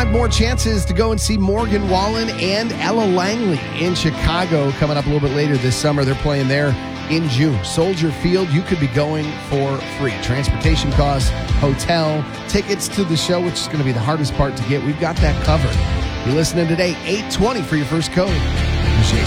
have more chances to go and see Morgan Wallen and Ella Langley in Chicago coming up a little bit later this summer. They're playing there in June. Soldier Field, you could be going for free. Transportation costs, hotel, tickets to the show, which is going to be the hardest part to get. We've got that covered. You're listening today, 8:20 for your first code.